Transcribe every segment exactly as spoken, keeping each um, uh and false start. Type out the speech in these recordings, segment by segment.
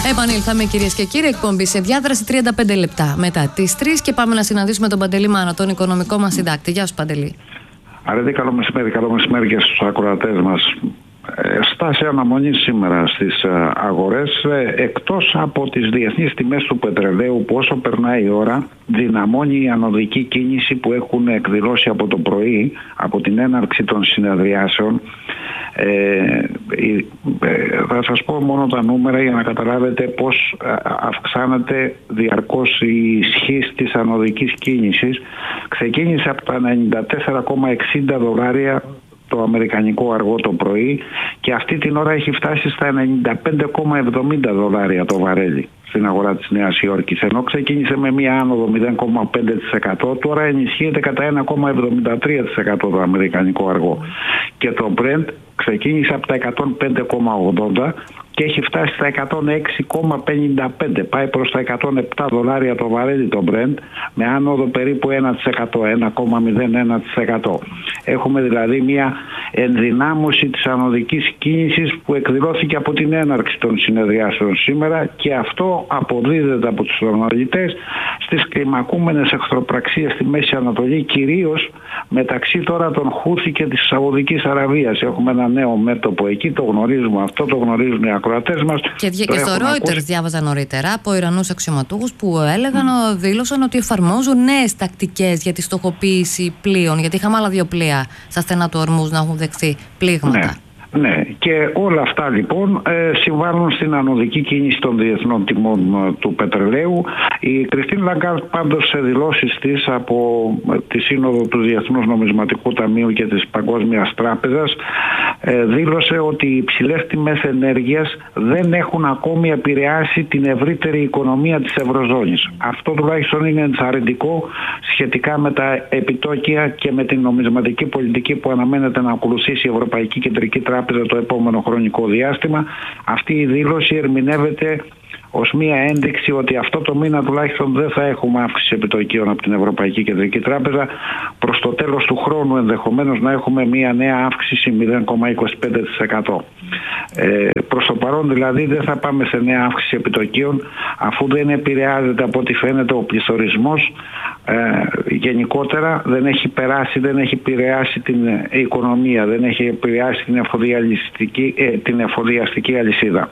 Επανήλθαμε, κυρίες και κύριοι, εκπομπή σε διάδραση τριάντα πέντε λεπτά μετά τις τρεις και πάμε να συναντήσουμε τον Παντελή Μάνο, τον οικονομικό μας συντάκτη. Γεια σου, Παντελή. Αρέτη, καλό μεσημέρι, καλό μεσημέρι και στους ακροατές μας. Στάση αναμονή σήμερα στις αγορές, εκτός από τις διεθνείς τιμές του πετρελαίου που όσο περνάει η ώρα δυναμώνει η ανωδική κίνηση που έχουν εκδηλώσει από το πρωί, από την έναρξη των συνεδριάσεων. Ε, ε, θα σας πω μόνο τα νούμερα για να καταλάβετε πως αυξάνεται διαρκώς η ισχύ της ανωδικής κίνησης. Ξεκίνησε από τα ενενήντα τέσσερα κόμμα εξήντα δολάρια το αμερικανικό αργό το πρωί και αυτή την ώρα έχει φτάσει στα ενενήντα πέντε κόμμα εβδομήντα δολάρια το βαρέλι στην αγορά της Νέας Υόρκης, ενώ ξεκίνησε με μία άνοδο μηδέν κόμμα πέντε τοις εκατό, τώρα ενισχύεται κατά ένα κόμμα εβδομήντα τρία τοις εκατό το αμερικανικό αργό και το Brent ξεκίνησε από τα εκατόν πέντε κόμμα ογδόντα και έχει φτάσει στα εκατόν έξι κόμμα πενήντα πέντε, πάει προς τα εκατόν επτά δολάρια το βαρέλι το Brent με άνοδο περίπου ένα τοις εκατό, ένα κόμμα μηδέν ένα τοις εκατό. Έχουμε δηλαδή μια ενδυνάμωση της ανωδικής κίνησης που εκδηλώθηκε από την έναρξη των συνεδριάσεων σήμερα και αυτό αποδίδεται από τους αναλυτές στις κλιμακούμενες εχθροπραξίες στη Μέση Ανατολή, κυρίως μεταξύ τώρα των Χούθη και της Σαουδικής Αραβίας. Έχουμε ένα νέο μέτωπο εκεί, το γνωρίζουμε αυτό, το γνωρίζουν οι ακροατές μας. Και, και στο Reuters ακούσει. Διάβαζα νωρίτερα από Ιρανούς αξιωματούχους που έλεγαν, mm. δήλωσαν ότι εφαρμόζουν νέες τακτικές για τη στοχοποίηση πλοίων, γιατί είχαμε άλλα δύο πλοία στα στενά του Ορμούζ να έχουν δεχθεί πλήγματα. Ναι. Ναι, και όλα αυτά λοιπόν ε, συμβάλλουν στην ανωδική κίνηση των διεθνών τιμών ε, του πετρελαίου. Η Κριστίν Λαγκάρντ πάντως σε δηλώσεις της από ε, τη Σύνοδο του Διεθνούς Νομισματικού Ταμείου και της Παγκόσμιας Τράπεζας ε, δήλωσε ότι οι υψηλές τιμές ενέργειας δεν έχουν ακόμη επηρεάσει την ευρύτερη οικονομία της Ευρωζώνης. Αυτό τουλάχιστον είναι ενθαρρυντικό σχετικά με τα επιτόκια και με την νομισματική πολιτική που αναμένεται να ακολουθήσει η Ευρωπαϊκή Κεντρική Τράπεζα το επόμενο χρονικό διάστημα. Αυτή η δήλωση ερμηνεύεται ως μία ένδειξη ότι αυτό το μήνα τουλάχιστον δεν θα έχουμε αύξηση επιτοκίων από την Ευρωπαϊκή Κεντρική Τράπεζα. Προς το τέλος του χρόνου ενδεχομένως να έχουμε μία νέα αύξηση μηδέν κόμμα είκοσι πέντε τοις εκατό. Ε, προς το παρόν δηλαδή δεν θα πάμε σε νέα αύξηση επιτοκίων αφού δεν επηρεάζεται από ό,τι φαίνεται ο πληθωρισμός. Ε, γενικότερα δεν έχει περάσει, δεν έχει επηρεάσει την οικονομία, δεν έχει επηρεάσει την εφοδιαστική, ε, την εφοδιαστική αλυσίδα.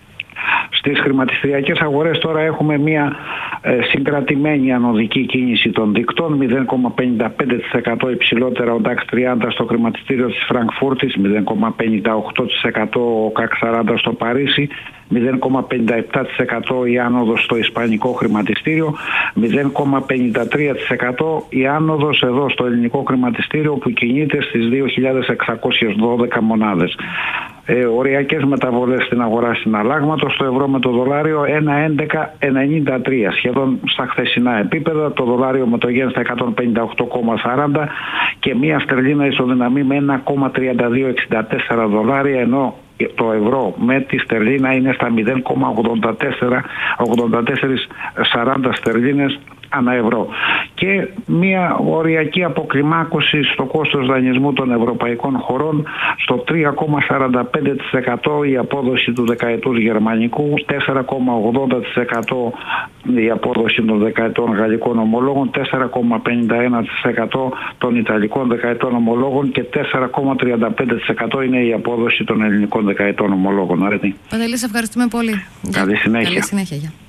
Στις χρηματιστηριακές αγορές τώρα έχουμε μια ε, συγκρατημένη ανωδική κίνηση των δικτών, μηδέν κόμμα πενήντα πέντε τοις εκατό υψηλότερα ο νταξ τριάντα στο χρηματιστήριο της Φραγκφούρτης, μηδέν κόμμα πενήντα οκτώ τοις εκατό ο κακ σαράντα στο Παρίσι, μηδέν κόμμα πενήντα επτά τοις εκατό η άνοδος στο Ισπανικό χρηματιστήριο, μηδέν κόμμα πενήντα τρία τοις εκατό η άνοδος εδώ στο ελληνικό χρηματιστήριο που κινείται στις δύο χιλιάδες εξακόσιες δώδεκα μονάδες. Ε, οριακές μεταβολές στην αγορά συναλλάγματος, το ευρώ με το δολάριο ένα κόμμα έντεκα ενενήντα τρία, σχεδόν στα χθεσινά επίπεδα, το δολάριο με το γεν στα εκατόν πενήντα οκτώ κόμμα σαράντα και μία στερλίνα ισοδυναμεί με ένα κόμμα τριάντα δύο εξήντα τέσσερα δολάρια, ενώ το ευρώ με τη στερλίνα είναι στα μηδέν κόμμα ογδόντα τέσσερα σαράντα στερλίνες ανά ευρώ. Και μια οριακή αποκλιμάκωση στο κόστος δανεισμού των ευρωπαϊκών χωρών στο τρία κόμμα σαράντα πέντε τοις εκατό η απόδοση του δεκαετούς γερμανικού, τέσσερα κόμμα ογδόντα τοις εκατό η απόδοση των δεκαετών γαλλικών ομολόγων, τέσσερα κόμμα πενήντα ένα τοις εκατό των ιταλικών δεκαετών ομολόγων και τέσσερα κόμμα τριάντα πέντε τοις εκατό είναι η απόδοση των ελληνικών δεκαετών ομολόγων. Παντελή, σε ευχαριστούμε πολύ. Καλή συνέχεια. Καλή συνέχεια.